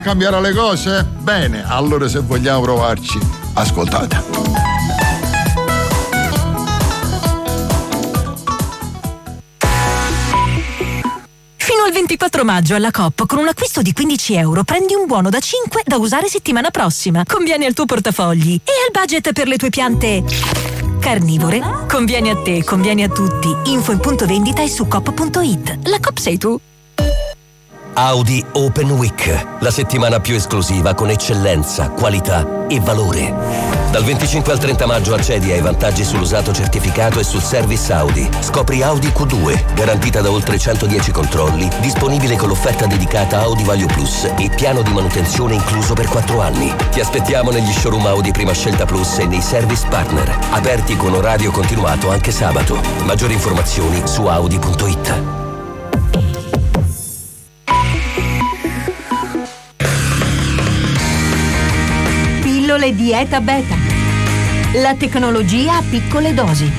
Cambiare le cose? Bene, allora se vogliamo provarci, ascoltate. Fino al 24 maggio alla Coop con un acquisto di 15 euro prendi un buono da 5 da usare settimana prossima. Conviene al tuo portafogli e al budget per le tue piante carnivore. Conviene a te, conviene a tutti. Info in punto vendita e su coop.it. La Coop sei tu. Audi Open Week, la settimana più esclusiva con eccellenza, qualità e valore. Dal 25 al 30 maggio accedi ai vantaggi sull'usato certificato e sul service Audi. Scopri Audi Q2, garantita da oltre 110 controlli, disponibile con l'offerta dedicata Audi Value Plus e piano di manutenzione incluso per 4 anni. Ti aspettiamo negli showroom Audi Prima Scelta Plus e nei service partner, aperti con orario continuato anche sabato. Maggiori informazioni su audi.it. Pillole Dieta Beta. La tecnologia a piccole dosi.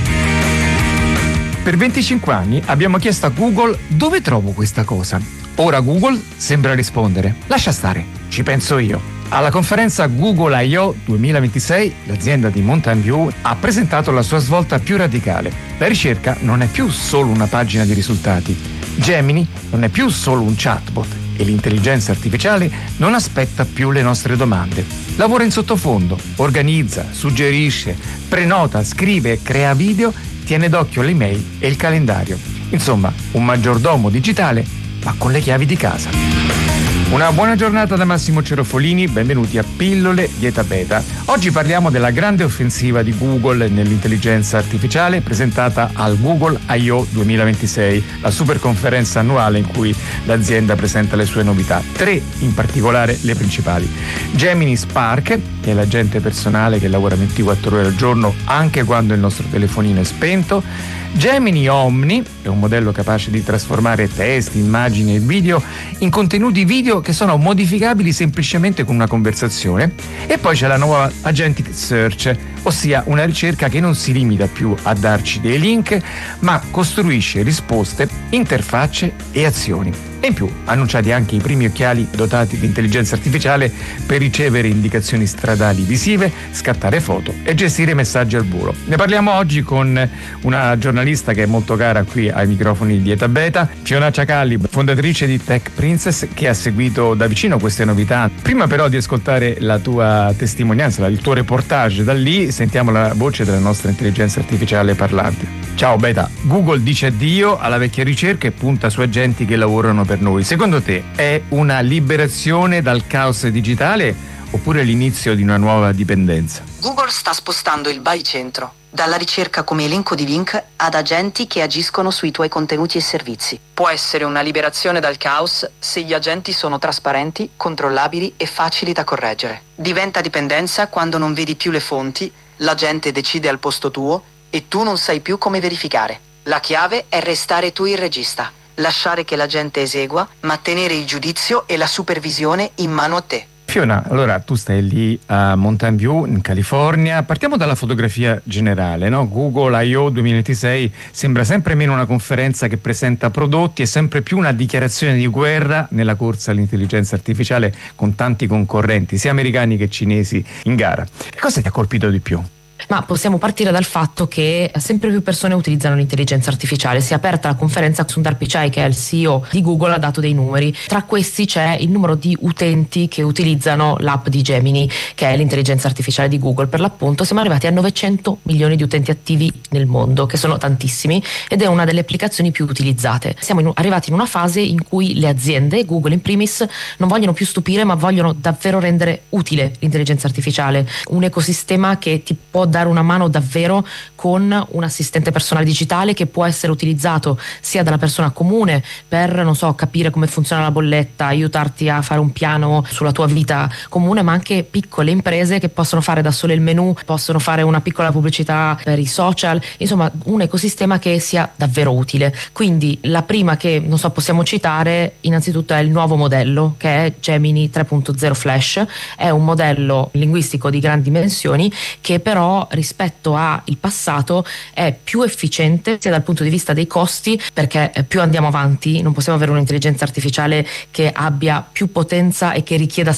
Per 25 anni abbiamo chiesto a Google dove trovo questa cosa. Ora Google sembra rispondere: lascia stare, ci penso io. Alla conferenza Google I.O. 2026, l'azienda di Mountain View ha presentato la sua svolta più radicale. La ricerca non è più solo una pagina di risultati. Gemini non è più solo un chatbot e l'intelligenza artificiale non aspetta più le nostre domande. Lavora in sottofondo, organizza, suggerisce, prenota, scrive, crea video, tiene d'occhio le email e il calendario. Insomma, un maggiordomo digitale, ma con le chiavi di casa. Una buona giornata da Massimo Cerofolini, benvenuti a Pillole Dieta Beta. Oggi parliamo della grande offensiva di Google nell'intelligenza artificiale presentata al Google I.O. 2026, la super conferenza annuale in cui l'azienda presenta le sue novità. 3 in particolare le principali. Gemini Spark, che è l'agente personale che lavora 24 ore al giorno anche quando il nostro telefonino è spento. Gemini Omni è un modello capace di trasformare testi, immagini e video in contenuti video che sono modificabili semplicemente con una conversazione. E poi c'è la nuova Agentic Search, ossia una ricerca che non si limita più a darci dei link, ma costruisce risposte, interfacce e azioni. E in più, annunciati anche i primi occhiali dotati di intelligenza artificiale per ricevere indicazioni stradali visive, scattare foto e gestire messaggi al volo. Ne parliamo oggi con una giornalista che è molto cara qui ai microfoni di Dieta Beta, Fiona Ciacalli, fondatrice di Tech Princess, che ha seguito da vicino queste novità. Prima però di ascoltare la tua testimonianza, il tuo reportage da lì, sentiamo la voce della nostra intelligenza artificiale parlante. Ciao Beta, Google dice addio alla vecchia ricerca e punta su agenti che lavorano per noi. Secondo te è una liberazione dal caos digitale oppure l'inizio di una nuova dipendenza? Google sta spostando il baricentro dalla ricerca come elenco di link ad agenti che agiscono sui tuoi contenuti e servizi. Può essere una liberazione dal caos se gli agenti sono trasparenti, controllabili e facili da correggere. Diventa dipendenza quando non vedi più le fonti, l'agente decide al posto tuo e tu non sai più come verificare. La chiave è restare tu il regista, lasciare che la gente esegua, ma tenere il giudizio e la supervisione in mano a te. Fiona, allora tu stai lì a Mountain View in California. Partiamo dalla fotografia generale, no? Google I.O. 2026 sembra sempre meno una conferenza che presenta prodotti e sempre più una dichiarazione di guerra nella corsa all'intelligenza artificiale con tanti concorrenti, sia americani che cinesi, in gara. Che cosa ti ha colpito di più? Ma possiamo partire dal fatto che sempre più persone utilizzano l'intelligenza artificiale. Si è aperta la conferenza, Sundar Pichai, che è il CEO di Google, ha dato dei numeri. Tra questi c'è il numero di utenti che utilizzano l'app di Gemini, che è l'intelligenza artificiale di Google. Per l'appunto siamo arrivati a 900 milioni di utenti attivi nel mondo, che sono tantissimi, ed è una delle applicazioni più utilizzate. Siamo arrivati in una fase in cui le aziende, Google in primis, non vogliono più stupire, ma vogliono davvero rendere utile l'intelligenza artificiale, un ecosistema che ti può dare una mano davvero con un assistente personale digitale che può essere utilizzato sia dalla persona comune per, non so, capire come funziona la bolletta, aiutarti a fare un piano sulla tua vita comune, ma anche piccole imprese che possono fare da sole il menu, possono fare una piccola pubblicità per i social, insomma un ecosistema che sia davvero utile. Quindi la prima che, non so, possiamo citare innanzitutto è il nuovo modello, che è Gemini 3.0 Flash. È un modello linguistico di grandi dimensioni che però rispetto al passato è più efficiente sia dal punto di vista dei costi, perché più andiamo avanti non possiamo avere un'intelligenza artificiale che abbia più potenza e che richieda